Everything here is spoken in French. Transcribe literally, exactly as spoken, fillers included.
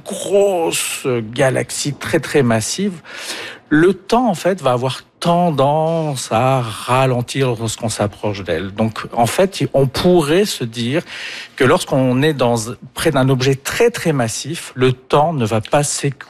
grosse galaxie très très massive, le temps en fait va avoir tendance à ralentir lorsqu'on s'approche d'elle. Donc en fait, on pourrait se dire que lorsqu'on est dans, près d'un objet très très massif, le temps ne va pas s'écouler